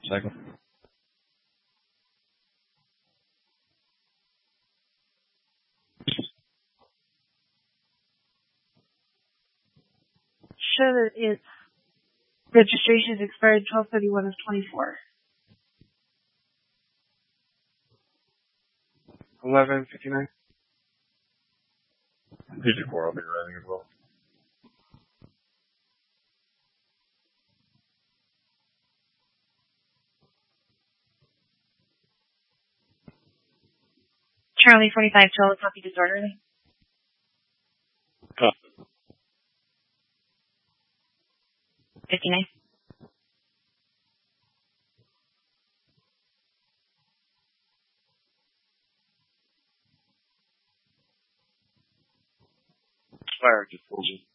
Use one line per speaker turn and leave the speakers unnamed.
Second.
Show that its registration is expired 12/31 of 24.
11:59. 54, I'll be writing as well.
Charlie 45, Charlie, copy disorderly.
Copy.
59.
Fire disposal.